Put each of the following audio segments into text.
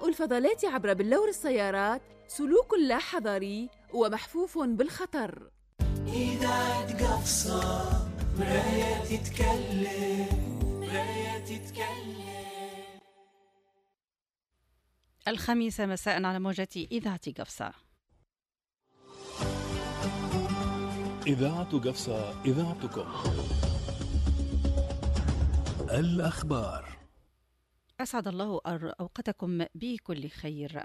الفضلات عبر بلور السيارات سلوك لا حضاري ومحفوف بالخطر. إذاعة قفصة مراية تتكلم، مراية تتكلم. الخميس مساء على موجة إذاعة قفصة. إذاعة قفصة، إذاعتكم. الأخبار. أسعد الله أوقاتكم بكل خير.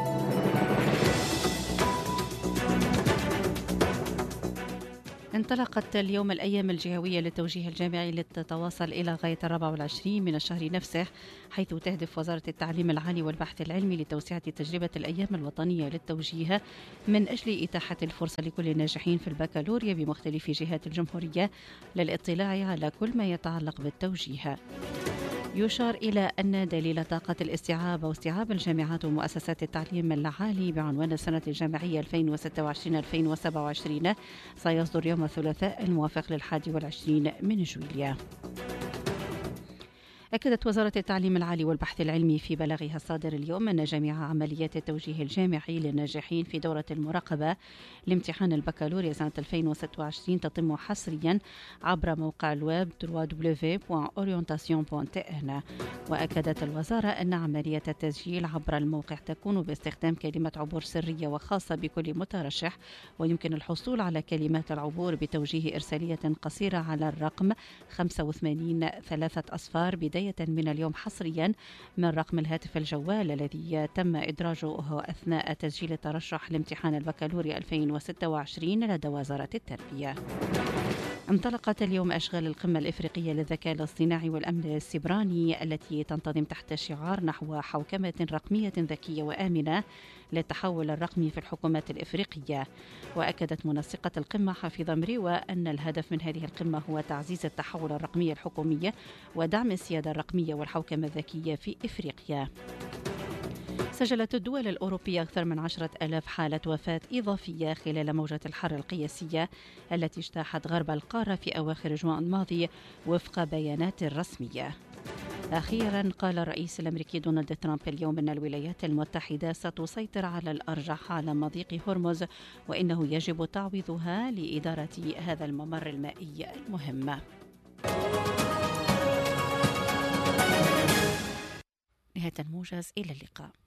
انطلقت اليوم الأيام الجهوية للتوجيه الجامعي لتتواصل إلى غاية 24 من الشهر نفسه، حيث تهدف وزارة التعليم العالي والبحث العلمي لتوسعة تجربة الأيام الوطنية للتوجيه من أجل إتاحة الفرصة لكل الناجحين في البكالوريا بمختلف جهات الجمهورية للاطلاع على كل ما يتعلق بالتوجيه. يشار إلى أن دليل طاقة الاستيعاب واستيعاب الجامعات ومؤسسات التعليم العالي بعنوان السنة الجامعية 2026-2027 سيصدر يوم الثلاثاء الموافق ل21 من جويلية. أكدت وزارة التعليم العالي والبحث العلمي في بلاغها الصادر اليوم أن جميع عمليات التوجيه الجامعي للناجحين في دورة المراقبة لامتحان البكالوريا سنة 2026 تتم حصريا عبر موقع الويب www.orientation.tn. وأكدت الوزارة أن عملية التسجيل عبر الموقع تكون باستخدام كلمة عبور سرية وخاصة بكل مترشح، ويمكن الحصول على كلمات العبور بتوجيه إرسالية قصيرة على الرقم 85 3 أصفار بداية من اليوم حصريا من رقم الهاتف الجوال الذي تم إدراجه أثناء تسجيل الترشح لامتحان البكالوريا 2026 لدى وزارة التربية. انطلقت اليوم أشغال القمة الإفريقية للذكاء الاصطناعي والأمن السيبراني التي تنتظم تحت شعار نحو حوكمة رقمية ذكية وآمنة للتحول الرقمي في الحكومات الإفريقية. وأكدت منسقة القمة حافظة مريوة أن الهدف من هذه القمة هو تعزيز التحول الرقمي الحكومي ودعم السيادة الرقمية والحوكمة الذكية في إفريقيا. سجلت الدول الأوروبية أكثر من 10,000 حالة وفاة إضافية خلال موجة الحر القياسية التي اجتاحت غرب القارة في أواخر جوان الماضي وفق بيانات رسمية. أخيرا قال الرئيس الأمريكي دونالد ترامب اليوم أن الولايات المتحدة ستسيطر على الأرجح على مضيق هرمز، وإنه يجب تعويضها لإدارة هذا الممر المائي المهم. نهاية الموجز، إلى اللقاء.